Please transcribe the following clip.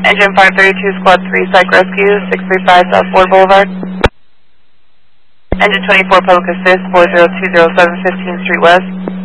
Engine 532, Squad 3, Psych Rescue, 635 South Ford Boulevard. Engine 24, Public Assist, 40207, 15th Street West.